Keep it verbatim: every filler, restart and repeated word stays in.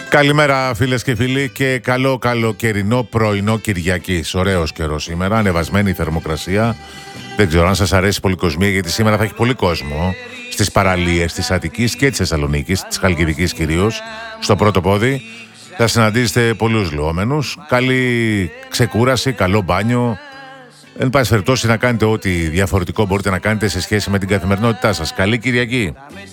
Καλημέρα φίλες και φίλοι και καλό καλοκαιρινό πρωινό Κυριακής. Ωραίος καιρός σήμερα, ανεβασμένη η θερμοκρασία. Δεν ξέρω αν σας αρέσει η πολυκοσμία, γιατί σήμερα θα έχει πολύ κόσμο στις παραλίες της Αττικής και της Θεσσαλονίκης, της Χαλκιδικής κυρίως, στο πρώτο πόδι. Θα συναντήσετε πολλούς λουόμενους. Καλή ξεκούραση, καλό μπάνιο. Εν πάση περιπτώσει να κάνετε ό,τι διαφορετικό μπορείτε να κάνετε σε σχέση με την καθημερινότητά σας. Καλή Κυριακή.